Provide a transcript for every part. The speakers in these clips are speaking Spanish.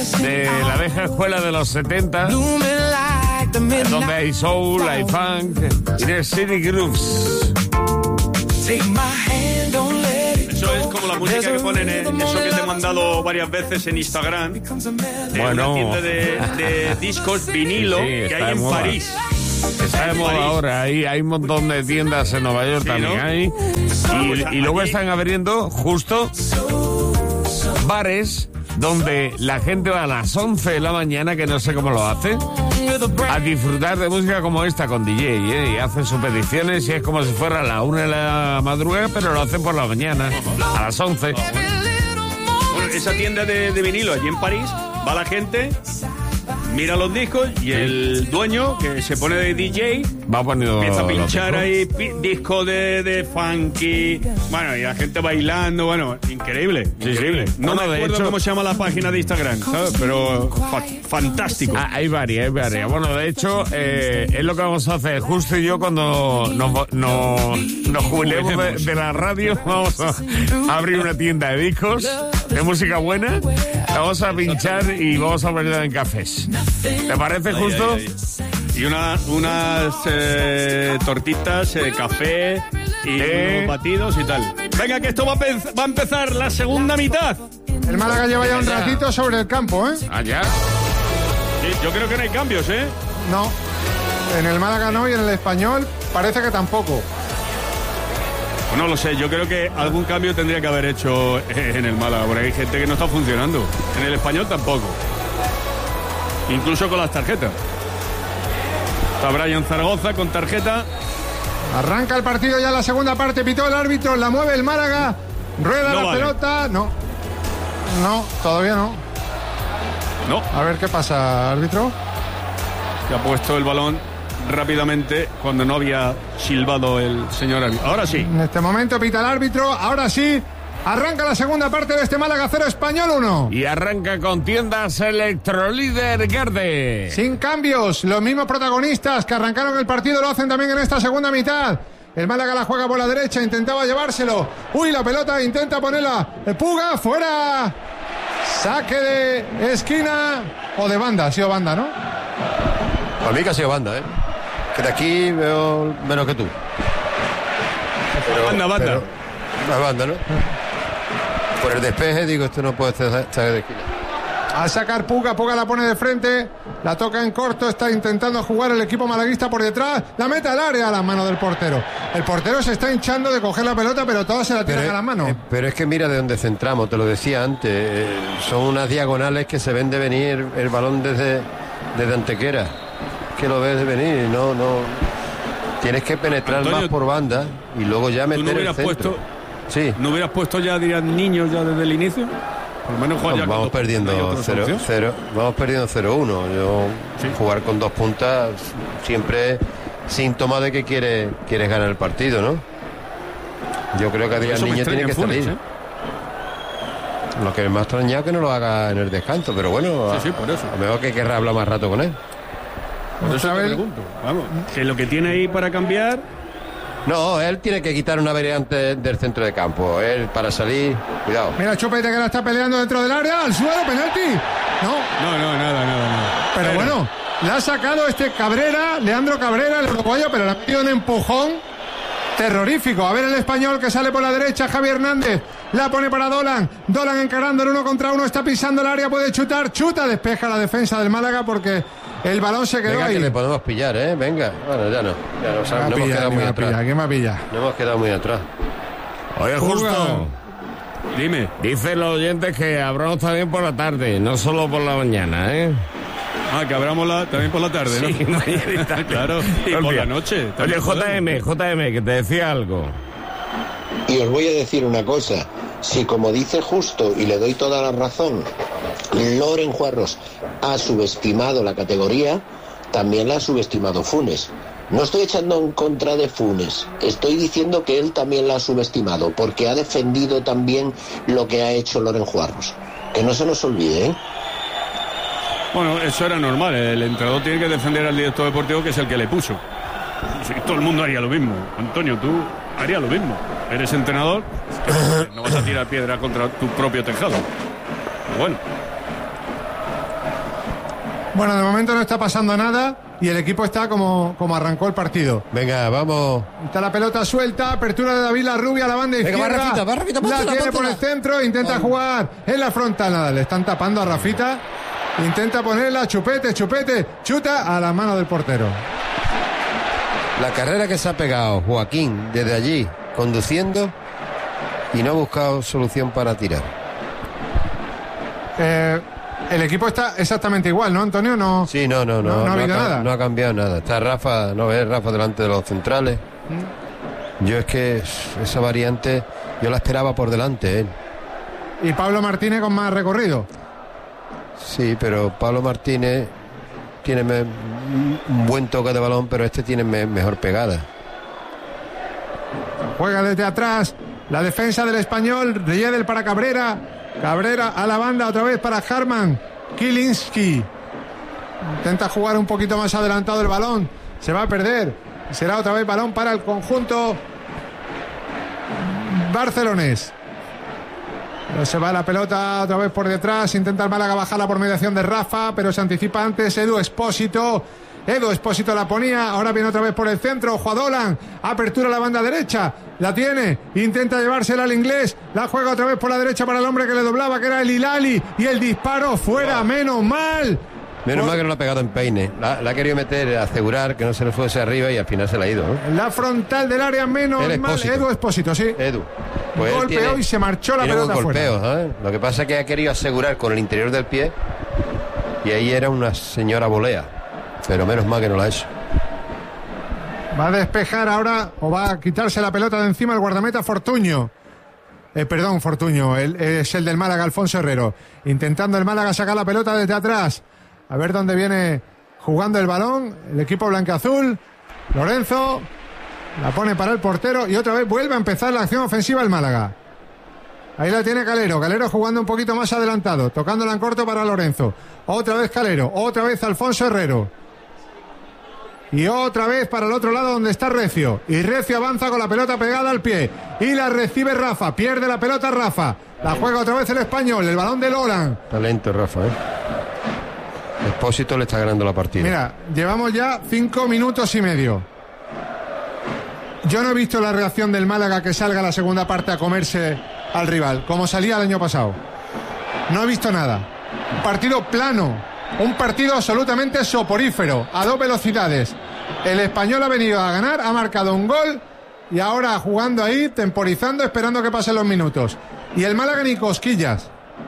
de la vieja escuela de los 70, donde hay soul, hay funk, Inner City Grooves. Eso es como la música que ponen en eso que te he mandado varias veces en Instagram. Bueno, una tienda de discos vinilo que hay en París. Está de moda ahora, hay un montón de tiendas en Nueva York, sí, también, ¿no? Hay. Y luego están abriendo justo bares donde la gente va a las 11 de la mañana, que no sé cómo lo hace, a disfrutar de música como esta con DJ, y hacen sus peticiones y es como si fuera a la 1 de la madrugada, pero lo hacen por la mañana, a las 11. Bueno, esa tienda de vinilo allí en París, va la gente, mira los discos y el dueño, que se pone de DJ, va poniendo, empieza a pinchar ahí discos de funky, bueno, y la gente bailando, bueno, increíble, sí, increíble. Sí. No me acuerdo cómo se llama la página de Instagram, ¿sabes? Pero fantástico. Hay varias. Bueno, de hecho, es lo que vamos a hacer, justo y yo, cuando nos jubilemos de la radio, vamos a abrir una tienda de discos, de música buena, la vamos a pinchar y vamos a verla en cafés. ¿Te parece justo? Y unas tortitas, café y unos batidos y tal. Venga, que esto va a empezar la segunda mitad. El Málaga lleva ya un ratito sobre el campo, ¿eh? ¿Ya? Sí, yo creo que no hay cambios, ¿eh? No, en el Málaga no, y en el Español parece que tampoco. No lo sé, yo creo que algún cambio tendría que haber hecho en el Málaga, porque hay gente que no está funcionando. En el Español tampoco. Incluso con las tarjetas. Está Brian Zaragoza con tarjeta. Arranca el partido ya la segunda parte, pitó el árbitro, la mueve el Málaga, rueda la pelota. No, todavía no. No. A ver qué pasa, árbitro. Que ha puesto el balón rápidamente cuando no había silbado el señor árbitro. Ahora sí. En este momento pita el árbitro, ahora sí. Arranca la segunda parte de este Málaga 0, Español 1. Y arranca con tiendas Electrolíder Garde. Sin cambios, los mismos protagonistas que arrancaron el partido lo hacen también en esta segunda mitad. El Málaga la juega por la derecha, intentaba llevárselo. Uy, la pelota intenta ponerla. Puga, fuera. Saque de esquina o de banda, ha sido banda, ¿no? Para mí que ha sido banda, ¿eh? Que de aquí veo menos que tú. Pero, banda. Pero, una banda, ¿no? Por el despeje, digo, esto no puede estar de esquina. A sacar Puga la pone de frente, la toca en corto, está intentando jugar el equipo malaguista por detrás, la mete al área a las manos del portero. El portero se está hinchando de coger la pelota, pero todas se la tiran a las manos. Pero es que mira de dónde centramos, te lo decía antes, son unas diagonales que se ven de venir el balón desde Antequera, que lo ves de venir, no. Tienes que penetrar, Antonio, más por banda y luego ya meter el centro. Sí. ¿No hubieras puesto ya, dirían, niños ya desde el inicio? Por lo menos jugar ya vamos perdiendo 0-1. Vamos perdiendo 0-1. Jugar con dos puntas siempre es síntoma de que quieres ganar el partido, ¿no? Yo creo que Adrián Niño tiene que salir. ¿Eh? Lo que me ha extrañado es que no lo haga en el descanso, pero bueno, sí, por eso. A lo mejor que querrá hablar más rato con él. Por eso te pregunto. Vamos, que lo que tiene ahí para cambiar. No, él tiene que quitar una variante del centro de campo. Él para salir, cuidado. Mira, Chupete que la está peleando dentro del área, al suelo, penalti. No, nada. Pero bueno, la ha sacado Leandro Cabrera, el uruguayo, pero le ha metido un empujón terrorífico. A ver el español que sale por la derecha, Javi Hernández, la pone para Dolan encarando el 1 contra 1, está pisando el área, puede chutar, despeja la defensa del Málaga porque el balón se quedó ahí. Que le podemos pillar, venga. Bueno, ya no hemos quedado muy atrás. ¿Quién me pilla? No hemos quedado muy atrás. Oye, justo. Dime. Dicen los oyentes que abramos también por la tarde, no solo por la mañana, ¿eh? Que abramos también por la tarde, ¿no? Sí, claro, y por la noche. Oye, JM, que te decía algo. Y os voy a decir una cosa. Si, como dice Justo, y le doy toda la razón, Loren Juarros ha subestimado la categoría, también la ha subestimado Funes. No estoy echando en contra de Funes, estoy diciendo que él también la ha subestimado, porque ha defendido también lo que ha hecho Loren Juarros. Que no se nos olvide, ¿eh? Bueno, eso era normal, el entrenador tiene que defender al director deportivo, que es el que le puso. Sí, todo el mundo haría lo mismo. Antonio, tú harías lo mismo. Eres entrenador, no vas a tirar piedra contra tu propio tejado. Bueno. Bueno, de momento no está pasando nada y el equipo está como arrancó el partido. Venga, vamos. Está la pelota suelta, apertura de David Larrubia a la banda izquierda. Va Rafita, la tiene por el centro, intenta jugar en la frontal. Nada, le están tapando a Rafita. Intenta ponerla, chupete, chuta a la mano del portero. La carrera que se ha pegado Joaquín desde allí, conduciendo, y no ha buscado solución para tirar. El equipo está exactamente igual, ¿no, Antonio? No. Sí, no ha habido nada. No ha cambiado nada. Está Rafa, no ves Rafa delante de los centrales. Yo es que esa variante yo la esperaba por delante. Y Pablo Martínez con más recorrido. Sí, pero Pablo Martínez tiene un buen toque de balón, pero este tiene mejor pegada. Juega desde atrás la defensa del Español. Riedel para Cabrera a la banda, otra vez para Harman. Kilinski intenta jugar un poquito más adelantado el balón, se va a perder. Será otra vez balón para el conjunto barcelonés. Pero se va la pelota otra vez por detrás. Intenta el Málaga bajarla por mediación de Rafa, pero se anticipa antes Edu Expósito la ponía, ahora viene otra vez por el centro. Juadolan, apertura a la banda derecha, la tiene, intenta llevársela al inglés, la juega otra vez por la derecha para el hombre que le doblaba, que era el Hilali, y el disparo fuera. Menos mal que no lo ha pegado en peine, la ha querido meter, asegurar que no se le fuese arriba y al final se le ha ido, ¿no? La frontal del área, menos mal. Edu Expósito, sí. Pues golpeó y se marchó la pelota fuera. Lo que pasa es que ha querido asegurar con el interior del pie y ahí era una señora volea, pero menos mal que no la ha hecho. Va a despejar ahora, o va a quitarse la pelota de encima el guardameta Fortuño. Fortuño, es el del Málaga, Alfonso Herrero. Intentando el Málaga sacar la pelota desde atrás. A ver dónde viene jugando el balón el equipo blancaazul. Lorenzo la pone para el portero y otra vez vuelve a empezar la acción ofensiva el Málaga. Ahí la tiene Calero jugando un poquito más adelantado, tocándola en corto para Lorenzo. Otra vez Calero, otra vez Alfonso Herrero. Y otra vez para el otro lado donde está Recio. Y Recio avanza con la pelota pegada al pie. Y la recibe Rafa. Pierde la pelota Rafa. La juega otra vez el Español. El balón de Lolan. Talento Rafa, Expósito le está ganando la partida. Mira, llevamos ya 5 minutos y medio. Yo no he visto la reacción del Málaga que salga a la segunda parte a comerse al rival, como salía el año pasado. No he visto nada. Un partido plano. Un partido absolutamente soporífero, a 2 velocidades. El Español ha venido a ganar, ha marcado un gol y ahora jugando ahí, temporizando, esperando que pasen los minutos. Y el Málaga ni cosquillas.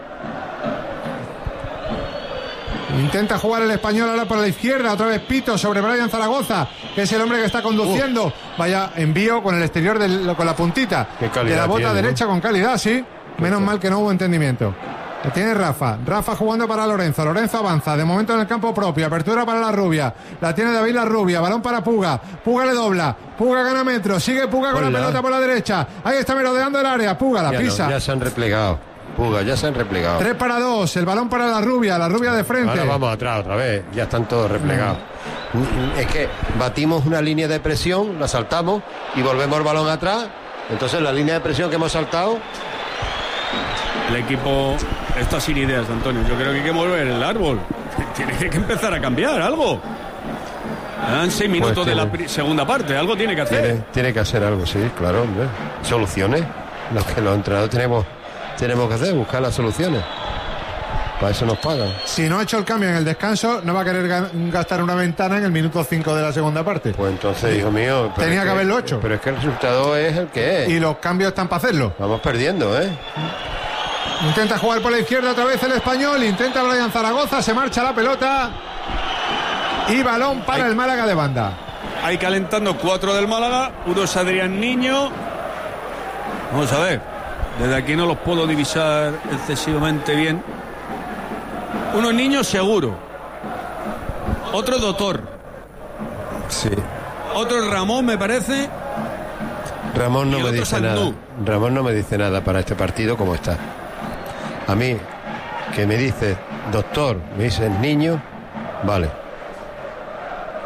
Intenta jugar el Español ahora por la izquierda, otra vez Pito sobre Brian Zaragoza, que es el hombre que está conduciendo. Vaya envío con el exterior con la puntita de la bota derecha, ¿no? Con calidad, sí. Menos mal que no hubo entendimiento. La tiene Rafa jugando para Lorenzo avanza, de momento en el campo propio, apertura para Larrubia, la tiene David Larrubia, balón para Puga le dobla, Puga gana metros, sigue Puga con la pelota por la derecha, ahí está merodeando el área, Puga la pisa. Ya se han replegado, 3-2, el balón para Larrubia de frente. Ahora vamos atrás otra vez, ya están todos replegados. Es que batimos una línea de presión, la saltamos y volvemos el balón atrás, entonces la línea de presión que hemos saltado. El equipo está sin ideas, Antonio. Yo creo que hay que mover el árbol. Tiene que empezar a cambiar algo. Dan 6 minutos de la segunda parte. Algo tiene que hacer. Tiene que hacer algo, sí, claro, hombre. Soluciones. Las que los entrenadores tenemos que hacer, buscar las soluciones. Para eso nos pagan. Si no ha hecho el cambio en el descanso, no va a querer gastar una ventana en el minuto 5 de la segunda parte. Pues entonces, hijo mío... Tenía que haberlo hecho. Pero es que el resultado es el que es. Y los cambios están para hacerlo. Vamos perdiendo, Intenta jugar por la izquierda otra vez el Español, intenta Brian Zaragoza, se marcha la pelota y balón para el Málaga de banda. Ahí calentando 4 del Málaga, uno es Adrián Niño. Vamos a ver, desde aquí no los puedo divisar excesivamente bien. Uno es Niño seguro, otro es Doctor. Sí. Otro es Ramón, me parece. Ramón no me dice nada. Ramón no me dice nada para este partido como está. A mí, que me dice Doctor, me dice Niño, vale.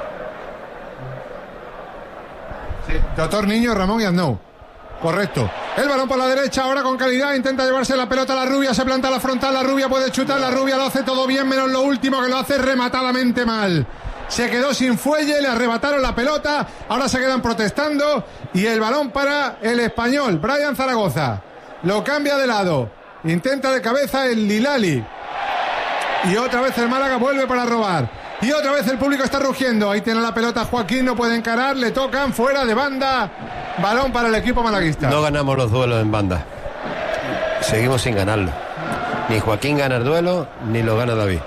Sí, Doctor, Niño, Ramón y Aznou. Correcto. El balón por la derecha, ahora con calidad, intenta llevarse la pelota a la Rubia, se planta a la frontal, la Rubia puede chutar, la Rubia lo hace todo bien, menos lo último que lo hace rematadamente mal. Se quedó sin fuelle, le arrebataron la pelota, ahora se quedan protestando y el balón para el español, Brian Zaragoza. Lo cambia de lado, intenta de cabeza el Lilali. Y otra vez el Málaga vuelve para robar. Y otra vez el público está rugiendo. Ahí tiene la pelota Joaquín, no puede encarar, le tocan fuera de banda. Balón para el equipo malaguista. No ganamos los duelos en banda. Seguimos sin ganarlo. Ni Joaquín gana el duelo, ni lo gana David.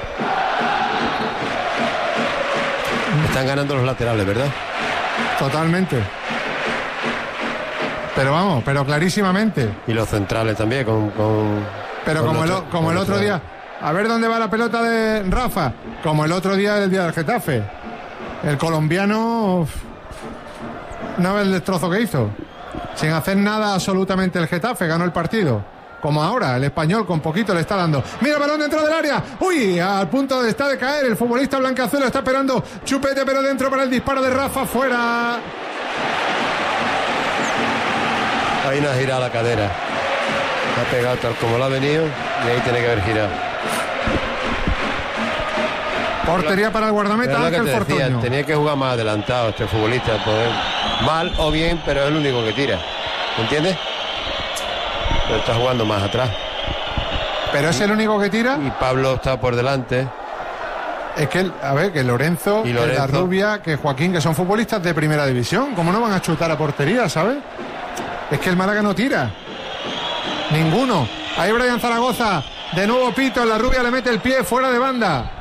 Están ganando los laterales, ¿verdad? Totalmente. Pero vamos, pero clarísimamente. Y los centrales también, pero como el otro día. A ver dónde va la pelota de Rafa. Como el otro día del día del Getafe. El colombiano... No ve el destrozo que hizo. Sin hacer nada absolutamente el Getafe. Ganó el partido. Como ahora, el español con poquito le está dando. Mira el balón dentro del área. Uy, al punto de estar de caer. El futbolista blancazuelo está esperando Chupete, pero dentro para el disparo de Rafa. Fuera. Ahí no ha girado la cadera. Ha pegado tal como lo ha venido. Y ahí tiene que haber girado. Portería para el guardameta Ángel Fortuño. Tenía que jugar más adelantado este futbolista. Mal o bien, pero es el único que tira. ¿Entiendes? Pero está jugando más atrás. Pero es el único que tira. Y Pablo está por delante. Es que, a ver, que Lorenzo, que la Rubia, que Joaquín, que son futbolistas de primera división. ¿Cómo no van a chutar a portería, sabes? Es que el Málaga no tira. Ninguno. Ahí Brian Zaragoza. De nuevo Pito, la Rubia le mete el pie fuera de banda.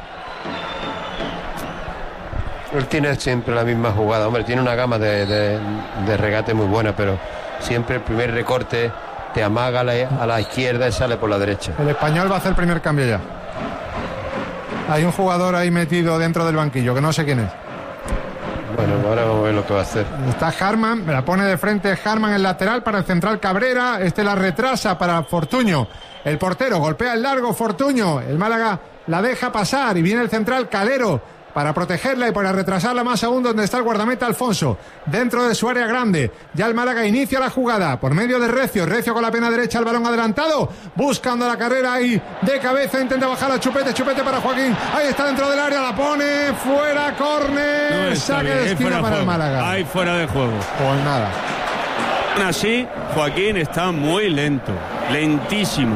Él tiene siempre la misma jugada. Hombre, tiene una gama de regate muy buena, pero siempre el primer recorte te amaga a la izquierda y sale por la derecha. El español va a hacer el primer cambio ya. Hay un jugador ahí metido dentro del banquillo, que no sé quién es. Bueno, ahora vamos a ver lo que va a hacer. Está Harman, la pone de frente Harman en lateral para el central Cabrera. La retrasa para Fortuño. El portero golpea el largo Fortuño. El Málaga la deja pasar y viene el central Calero para protegerla y para retrasarla más aún donde está el guardameta Alfonso, dentro de su área grande. Ya el Málaga inicia la jugada por medio de Recio con la pierna derecha, el balón adelantado, buscando la carrera ahí de cabeza, intenta bajar a Chupete para Joaquín, ahí está dentro del área, la pone fuera, córner, saque de esquina para el Málaga. Ahí fuera de juego. Pues nada. Aún así, Joaquín está muy lento, lentísimo.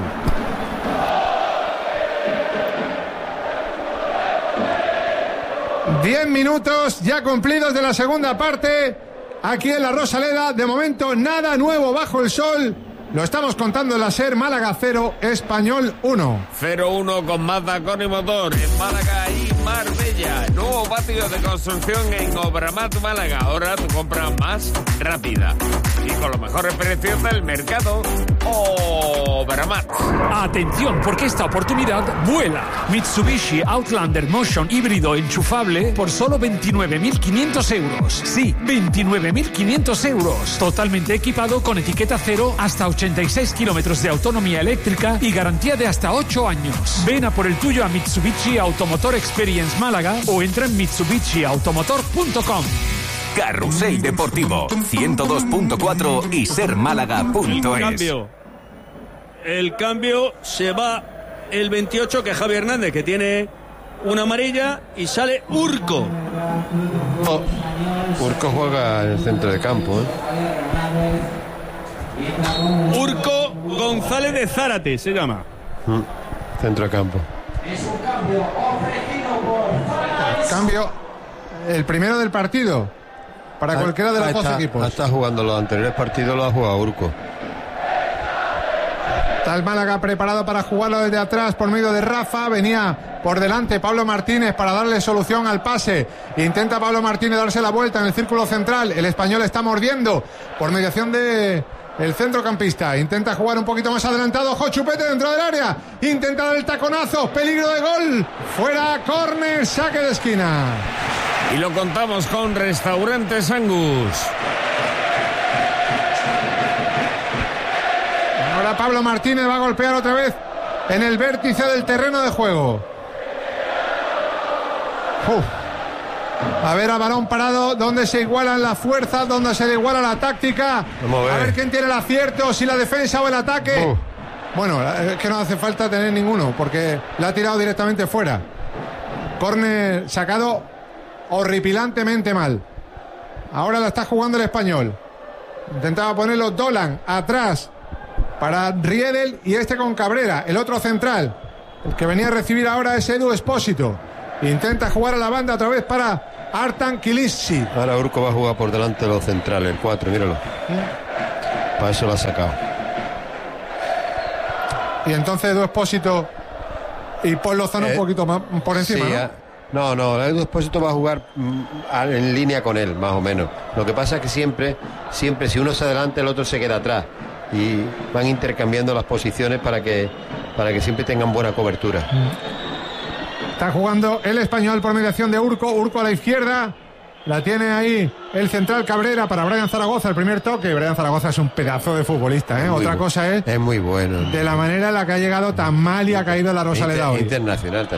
10 minutos ya cumplidos de la segunda parte. Aquí en la Rosaleda, de momento nada nuevo bajo el sol. Lo estamos contando en la SER. Málaga 0, Español 1. 0-1 con Mazda con y motor en Málaga y Marbella. Nuevo patio de construcción en Obramat Málaga. Ahora tu compra más rápida y con los mejores precios del mercado. Obramat. Atención, porque esta oportunidad vuela. Mitsubishi Outlander Motion híbrido enchufable por solo 29.500 euros. Sí, 29.500 euros. Totalmente equipado con etiqueta cero hasta 86 kilómetros de autonomía eléctrica y garantía de hasta 8 años. Ven a por el tuyo a Mitsubishi Automotor Experience Málaga o entra en mitsubishiautomotor.com. Carrusel Deportivo 102.4 y sermálaga.es. El cambio se va el 28, que es Javi Hernández, que tiene una amarilla, y sale Urco. Urco juega en el centro de campo, Urco González de Zárate se llama. Centro de campo. Cambio, el primero del partido para cualquiera de los dos equipos. Está jugando los anteriores partidos, lo ha jugado Urco. Está el Málaga preparado para jugarlo desde atrás por medio de Rafa. Venía por delante Pablo Martínez para darle solución al pase. Intenta Pablo Martínez darse la vuelta en el círculo central. El español está mordiendo por mediación de el centrocampista. Intenta jugar un poquito más adelantado. Chupete dentro del área. Intenta dar el taconazo. Peligro de gol. Fuera, córner, saque de esquina. Y lo contamos con Restaurantes Angus. Ahora Pablo Martínez va a golpear otra vez en el vértice del terreno de juego. A ver, a balón parado, donde se igualan las fuerzas, donde se iguala la táctica. A ver quién tiene el acierto, si la defensa o el ataque. Bueno, es que no hace falta tener ninguno, porque la ha tirado directamente fuera. Córner sacado horripilantemente mal. Ahora la está jugando el Español. Intentaba ponerlo Dolan atrás para Riedel y con Cabrera, el otro central. El que venía a recibir ahora es Edu Espósito. Intenta jugar a la banda otra vez para Artan Kilisi. Ahora Urco va a jugar por delante de los centrales, el 4, míralo. Para eso lo ha sacado. Y entonces Edu Espósito y Paul Lozano un poquito más por encima, sí, ¿no? No, Edu Espósito va a jugar en línea con él, más o menos. Lo que pasa es que siempre, si uno se adelanta, el otro se queda atrás. Y van intercambiando las posiciones para que siempre tengan buena cobertura. Está jugando el Español por mediación de Urco. Urco a la izquierda. La tiene ahí el central Cabrera para Brian Zaragoza. El primer toque. Brian Zaragoza es un pedazo de futbolista, ¿eh? Otra cosa es muy bueno. De la manera en la que ha llegado tan mal y ha caído la Rosaleda hoy. Internacional también.